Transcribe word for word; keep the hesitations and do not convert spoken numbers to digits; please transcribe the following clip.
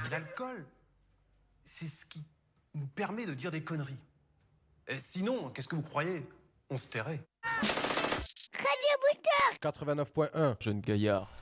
L'alcool, c'est ce qui nous permet de dire des conneries. Et sinon, qu'est-ce que vous croyez? On se tairait. Radio Booster quatre-vingt-neuf point un, Jeune gaillard.